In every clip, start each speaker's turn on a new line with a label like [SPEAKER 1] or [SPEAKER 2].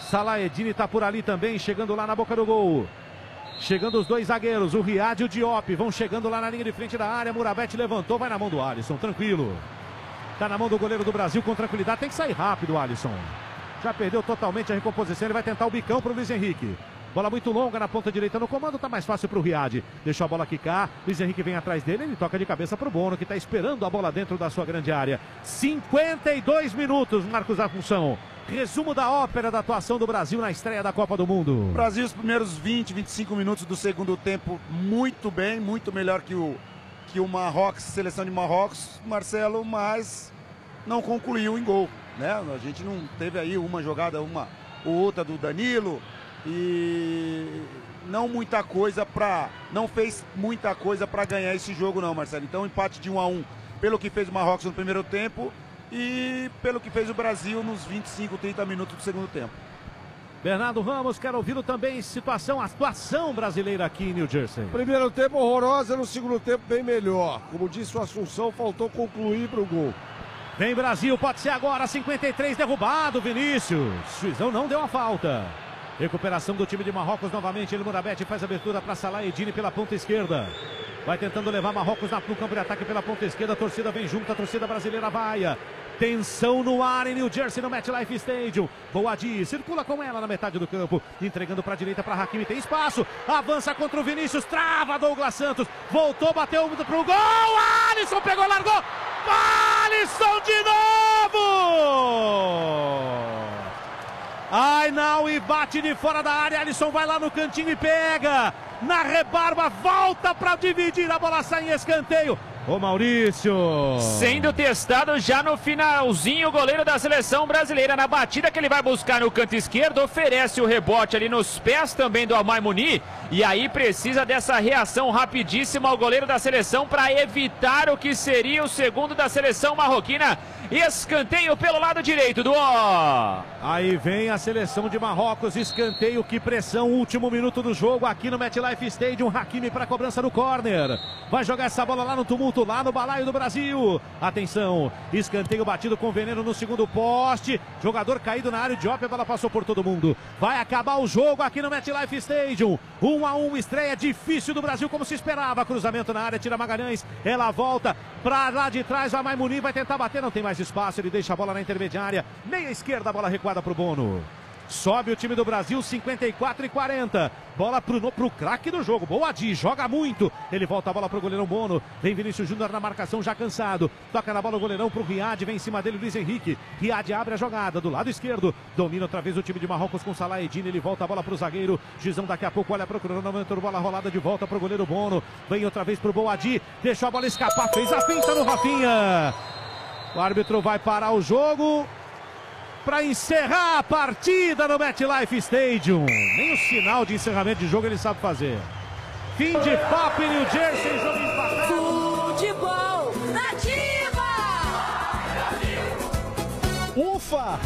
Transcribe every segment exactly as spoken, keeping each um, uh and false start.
[SPEAKER 1] Salaedine tá por ali também, chegando lá na boca do gol. Chegando os dois zagueiros, o Riad e o Diop, vão chegando lá na linha de frente da área. Murabete levantou, vai na mão do Alisson, tranquilo. Tá na mão do goleiro do Brasil com tranquilidade, tem que sair rápido o Alisson. Já perdeu totalmente a recomposição, ele vai tentar o bicão pro Luiz Henrique. Bola muito longa na ponta direita no comando, tá mais fácil pro Riad. Deixou a bola quicar, Luiz Henrique vem atrás dele, ele toca de cabeça pro Bono, que tá esperando a bola dentro da sua grande área. cinquenta e dois minutos, Marcos Assunção. Resumo da ópera da atuação do Brasil na estreia da Copa do Mundo.
[SPEAKER 2] Brasil, os primeiros vinte, vinte e cinco minutos do segundo tempo, muito bem, muito melhor que o, que o Marrocos, seleção de Marrocos, Marcelo, mas não concluiu em gol, né? A gente não teve aí uma jogada, uma ou outra do Danilo e não muita coisa para, não fez muita coisa para ganhar esse jogo não, Marcelo. Então empate de um a um pelo que fez o Marrocos no primeiro tempo e pelo que fez o Brasil nos vinte e cinco, trinta minutos do segundo tempo.
[SPEAKER 1] Bernardo Ramos, quero ouvi-lo também, situação, a atuação brasileira aqui em New Jersey.
[SPEAKER 3] Primeiro tempo horrorosa, no segundo tempo bem melhor. Como disse o Assunção, faltou concluir para o gol.
[SPEAKER 1] Vem Brasil, pode ser agora, cinquenta e três, derrubado, Vinícius. Juizão não deu a falta. Recuperação do time de Marrocos novamente, ele Murabete faz abertura para Salaedine pela ponta esquerda. Vai tentando levar Marrocos no campo de ataque pela ponta esquerda, a torcida vem junto, a torcida brasileira vai. Tensão no ar em New Jersey, no MetLife Stadium. Boadi circula com ela na metade do campo, entregando para a direita para Hakimi, tem espaço, avança contra o Vinícius, trava Douglas Santos, voltou, bateu pro gol, Alisson pegou, largou, Alisson de novo! Ai não, e bate de fora da área, Alisson vai lá no cantinho e pega, na rebarba, volta para dividir, a bola sai em escanteio. Ô Maurício!
[SPEAKER 4] Sendo testado já no finalzinho, o goleiro da seleção brasileira na batida que ele vai buscar no canto esquerdo, oferece o rebote ali nos pés também do Amai Muni, e aí precisa dessa reação rapidíssima ao goleiro da seleção para evitar o que seria o segundo da seleção marroquina. Escanteio pelo lado direito do ó.
[SPEAKER 1] Aí vem a seleção de Marrocos, escanteio, que pressão, último minuto do jogo aqui no MetLife Stadium. Hakimi para a cobrança no córner, vai jogar essa bola lá no tumulto, lá no balaio do Brasil. Atenção, escanteio batido com veneno no segundo poste, jogador caído na área, o Diop, a bola passou por todo mundo. Vai acabar o jogo aqui no MetLife Stadium, um a um, estreia difícil do Brasil como se esperava, cruzamento na área, tira Magalhães, ela volta para lá de trás, a Maimuni vai tentar bater, não tem mais espaço, ele deixa a bola na intermediária, meia esquerda, a bola recuada para o Bono. Sobe o time do Brasil, cinquenta e quatro e quarenta. Bola pro, pro craque do jogo, Boadi, joga muito. Ele volta a bola pro goleirão Bono. Vem Vinícius Júnior na marcação, já cansado. Toca na bola o goleirão pro Riad, vem em cima dele Luiz Henrique. Riad abre a jogada do lado esquerdo. Domina outra vez o time de Marrocos com Salaedine. Ele volta a bola pro zagueiro. Gizão daqui a pouco olha pro cronômetro, bola rolada de volta pro goleiro Bono. Vem outra vez pro Boadi, deixou a bola escapar, fez a finta no Rafinha. O árbitro vai parar o jogo para encerrar a partida no MetLife Stadium. Nem o sinal de encerramento de jogo ele sabe fazer. Fim de papo em New Jersey, jogo empatado.
[SPEAKER 5] Futebol Nativa!
[SPEAKER 6] Ufa!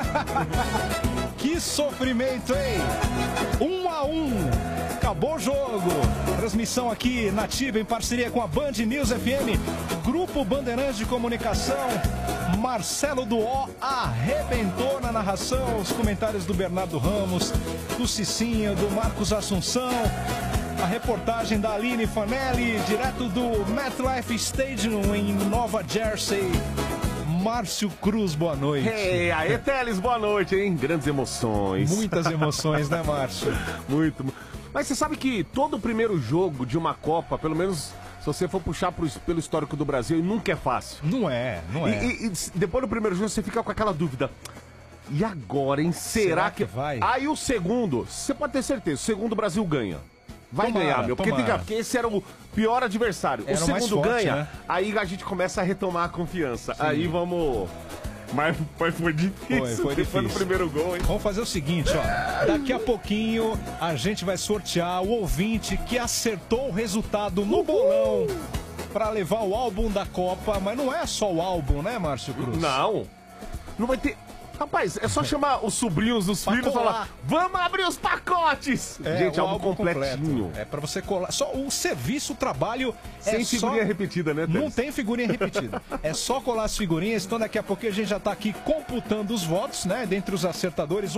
[SPEAKER 6] Que sofrimento, hein? Um a um. Acabou o jogo. Transmissão aqui nativa em parceria com a Band News F M. Grupo Bandeirantes de Comunicação. Marcelo do O arrebentou na narração. Os comentários do Bernardo Ramos, do Cicinho, do Marcos Assunção. A reportagem da Aline Fanelli, direto do MetLife Stadium em Nova Jersey. Márcio Cruz, boa noite.
[SPEAKER 7] Hey, aê, Teles, boa noite, hein? Grandes emoções.
[SPEAKER 6] Muitas emoções, né, Márcio?
[SPEAKER 7] Muito. Mas você sabe que todo primeiro jogo de uma Copa, pelo menos se você for puxar pro, pelo histórico do Brasil, nunca é fácil.
[SPEAKER 6] Não é, não é.
[SPEAKER 7] E, e, e depois do primeiro jogo você fica com aquela dúvida. E agora, hein? Será, Será que... que vai? Aí o segundo, você pode ter certeza, o segundo o Brasil ganha. Vai tomara, ganhar, meu. Porque, fica, porque esse era o pior adversário. Era o segundo o forte, ganha, né? Aí a gente começa a retomar a confiança. Sim. Aí vamos... Mas, mas foi difícil. Foi, foi difícil. No primeiro gol, hein?
[SPEAKER 6] Vamos fazer o seguinte, ó. Daqui a pouquinho a gente vai sortear o ouvinte que acertou o resultado no Uhul. bolão para levar o álbum da Copa. Mas não é só o álbum, né, Márcio Cruz?
[SPEAKER 7] Não. Não vai ter... Rapaz, é só chamar os sobrinhos dos filhos e falar: vamos abrir os pacotes!
[SPEAKER 6] É,
[SPEAKER 7] gente,
[SPEAKER 6] o
[SPEAKER 7] álbum, álbum completinho.
[SPEAKER 6] Completo. É pra você colar. Só o serviço, o trabalho.
[SPEAKER 7] Sem
[SPEAKER 6] é
[SPEAKER 7] figurinha
[SPEAKER 6] só...
[SPEAKER 7] repetida, né, Teles?
[SPEAKER 6] Não tem figurinha repetida. É só colar as figurinhas. Então daqui a pouquinho a gente já tá aqui computando os votos, né? Dentre os acertadores.